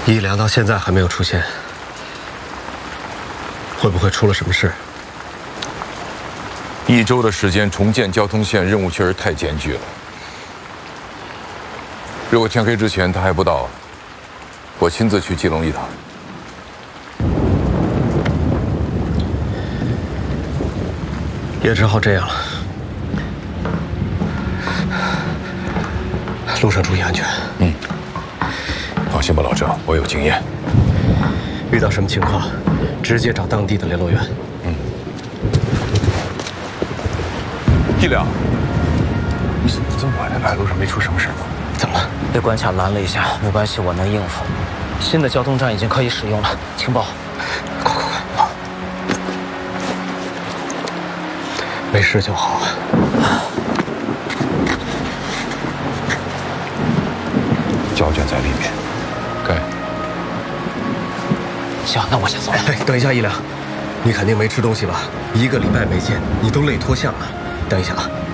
一良到现在还没有出现，会不会出了什么事 ？1周的时间重建交通线，任务确实太艰巨了。如果天黑之前他还不到，我亲自去基隆一趟。 也只好这样了。路上注意安全。 放心吧，老郑，我有经验。 遇到什么情况，直接找当地的联络员。 一良，你怎么这么晚才来？路上没出什么事吧？ 怎么了？ 被关卡拦了一下，没关系，我能应付。新的交通站已经可以使用了，请报。 快！没事就好。 胶卷在里面。该。 行，那我先走了。 哎，等一下，一良，你肯定没吃东西吧？1个礼拜没见，你都累脱相了。等一下啊。